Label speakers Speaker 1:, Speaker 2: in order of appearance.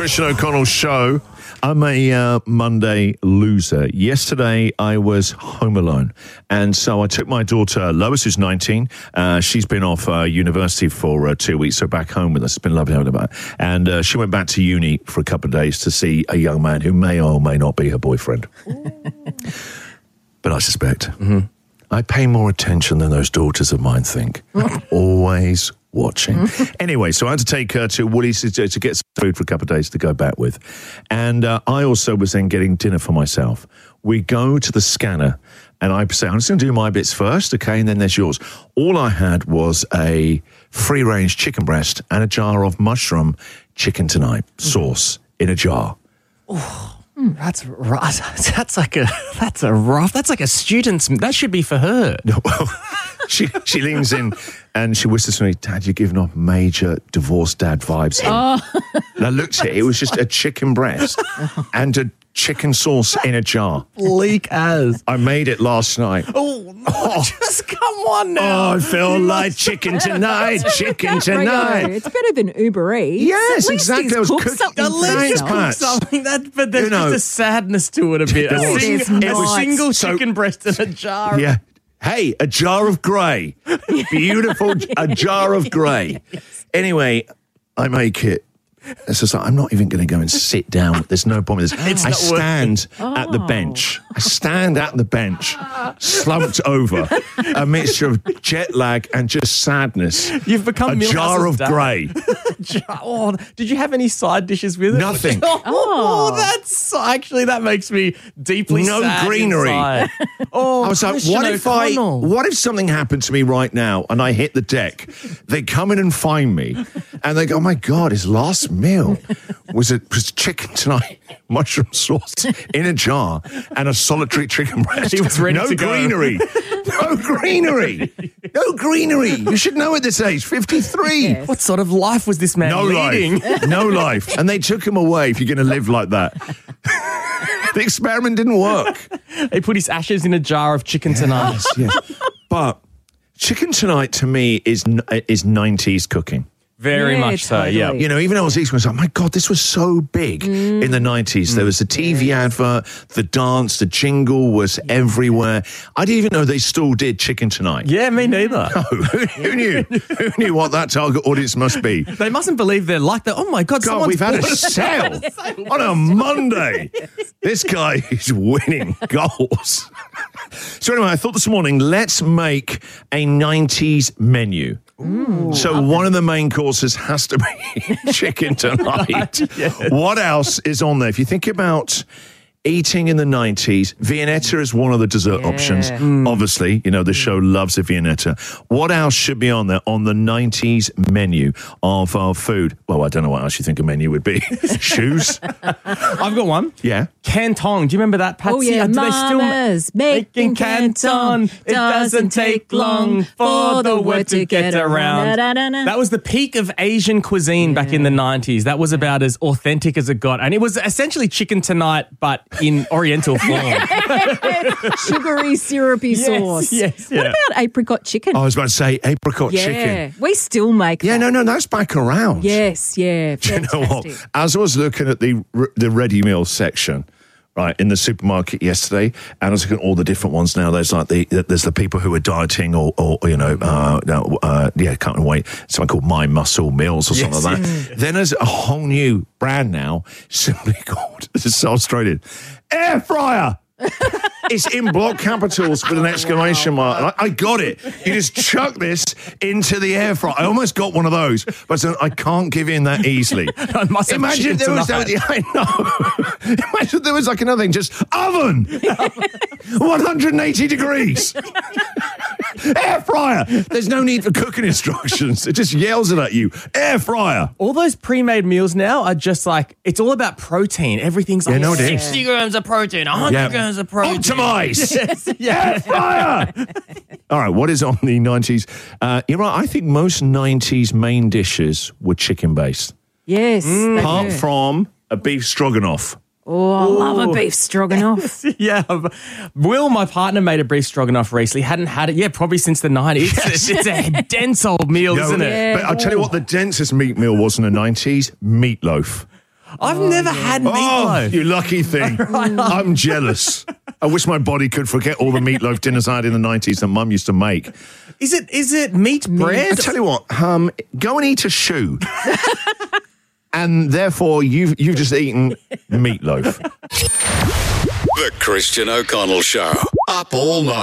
Speaker 1: Christian O'Connell show. I'm a Monday loser. Yesterday, I was home alone. And so I took my daughter, Lois, who's 19. She's been off university for 2 weeks, so back home with us. It's been lovely having her back. And she went back to uni for a couple of days to see a young man who may or may not be her boyfriend. But I suspect. I pay more attention than those daughters of mine think. Always watching. Anyway, so I had to take her to Woolies to get some food for a couple of days to go back with. And I also was then getting dinner for myself. We go to the scanner and I say, I'm just going to do my bits first, okay, and then there's yours. All I had was a free-range chicken breast and a jar of mushroom chicken tonight sauce in a jar.
Speaker 2: That's right. That's like a student's. That should be for her.
Speaker 1: No, well, she leans in and she whispers to me, Dad, you're giving off major divorced dad vibes here. And I looked at it. It was just a chicken breast and a chicken sauce in a jar.
Speaker 2: Bleak as.
Speaker 1: I made it last night.
Speaker 2: Just come on now.
Speaker 1: Oh, I feel like chicken tonight. Chicken tonight.
Speaker 3: It's better than Uber Eats.
Speaker 1: Yes,
Speaker 3: At least
Speaker 1: exactly.
Speaker 3: he's
Speaker 1: I was
Speaker 3: cooked
Speaker 1: cooking-
Speaker 3: something
Speaker 2: At
Speaker 3: for
Speaker 2: least
Speaker 1: Thanks,
Speaker 2: cook
Speaker 1: Pat.
Speaker 2: something but there's just a sadness to it a bit.
Speaker 1: There was.
Speaker 3: There's
Speaker 2: A
Speaker 3: not.
Speaker 2: single
Speaker 1: So-
Speaker 2: chicken breast in a jar.
Speaker 1: Yeah. Hey, a jar of grey. Beautiful, a jar of grey. Anyway, I make it. It's just like, I'm not even going to go and sit down. There's no point with this. I stand at the bench. I stand at the bench, slumped over, a mixture of jet lag and just sadness.
Speaker 2: You've become
Speaker 1: a
Speaker 2: Milhouse's
Speaker 1: jar of
Speaker 2: dad.
Speaker 1: grey.
Speaker 2: Oh, did you have any side dishes with it?
Speaker 1: Nothing.
Speaker 2: That makes me deeply
Speaker 1: No
Speaker 2: sad
Speaker 1: greenery.
Speaker 2: inside. Oh,
Speaker 1: I was like,
Speaker 2: Christian
Speaker 1: what if something happened to me right now and I hit the deck? They come in and find me and they go, oh my God, his last meal was chicken tonight, mushroom sauce in a jar and a solitary chicken breast.
Speaker 2: He was ready to go.
Speaker 1: Greenery. No greenery. No greenery. You should know at this age, 53.
Speaker 2: What sort of life was this man
Speaker 1: No
Speaker 2: leading?
Speaker 1: life. No life. And they took him away if you're going to live like that. The experiment didn't work.
Speaker 2: They put his ashes in a jar of chicken tonight.
Speaker 1: Yes. But chicken tonight to me is 90s cooking.
Speaker 2: Very
Speaker 3: Yeah,
Speaker 2: much so,
Speaker 3: totally.
Speaker 2: yeah.
Speaker 1: You know, even I was East, I was like, my God, this was so big in the 90s. There was the TV advert, the dance, the jingle was everywhere. I didn't even know they still did Chicken Tonight.
Speaker 2: Yeah, me neither.
Speaker 1: Who knew? Who knew what that target audience must be?
Speaker 2: They mustn't believe they're like that. Oh my God,
Speaker 1: God, we've had a sale on a Monday. This guy is winning goals. So anyway, I thought this morning, let's make a 90s menu. So one of the main courses has to be chicken tonight. What else is on there? If you think about eating in the 90s, Viennetta is one of the dessert options. Obviously, you know, the show loves a Viennetta. What else should be on there on the 90s menu of our food? Well, I don't know what else you think a menu would be. Shoes?
Speaker 2: I've got one.
Speaker 1: Yeah.
Speaker 2: Canton. Do you remember that, Patsy?
Speaker 3: Oh, yeah.
Speaker 2: Do they still
Speaker 3: Mama's making Canton.
Speaker 2: It doesn't take long for the word to get around.
Speaker 3: Da-da-da-da.
Speaker 2: That was the peak of Asian cuisine back in the 90s. That was about as authentic as it got. And it was essentially chicken tonight, but in Oriental form.
Speaker 3: Sugary, syrupy sauce.
Speaker 2: yes,
Speaker 3: What
Speaker 2: yeah.
Speaker 3: about apricot chicken?
Speaker 1: I was about to say apricot chicken.
Speaker 3: We still make that.
Speaker 1: Yeah, no, that's back around.
Speaker 3: Yes, yeah.
Speaker 1: Do you know what?
Speaker 3: Fantastic.
Speaker 1: As I was looking at the ready meal section, right, in the supermarket yesterday, and I was looking at all the different ones now. There's like there's the people who are dieting or you know, can't wait. Something called My Muscle Meals or something like that. Then there's a whole new brand now, simply called, this is so Australian, Air Fryer. It's in block capitals with an exclamation mark. And I got it. You just chuck this into the air fryer. I almost got one of those, but I can't give in that easily.
Speaker 2: I must have
Speaker 1: Imagine
Speaker 2: chicken
Speaker 1: there was
Speaker 2: tonight.
Speaker 1: I know. Imagine there was like another thing, just oven, 180 degrees, air fryer. There's no need for cooking instructions. It just yells it at you. Air fryer.
Speaker 2: All those pre-made meals now are just like, it's all about protein. Everything's like
Speaker 1: no, it is.
Speaker 2: 60 grams of protein, 100 grams of protein.
Speaker 1: Optimize. Air fryer. All right, what is on the 90s? You're right, I think most 90s main dishes were chicken-based.
Speaker 3: Yes. they
Speaker 1: Apart
Speaker 3: do.
Speaker 1: from a beef stroganoff.
Speaker 3: Oh, I love a beef stroganoff.
Speaker 2: Yeah. Will, my partner, made a beef stroganoff recently. Hadn't had it, probably since the 90s. It's a dense old meal, isn't it?
Speaker 3: Yeah.
Speaker 1: But I'll tell you what the densest meat meal was in the 90s, meatloaf.
Speaker 2: I've never had meatloaf.
Speaker 1: you lucky thing. I'm jealous. I wish my body could forget all the meatloaf dinners I had in the 90s that Mum used to make.
Speaker 2: Is it meat bread?
Speaker 1: I tell you what, go and eat a shoe. And therefore, you've just eaten meatloaf.
Speaker 4: The Christian O'Connell Show. Up all night.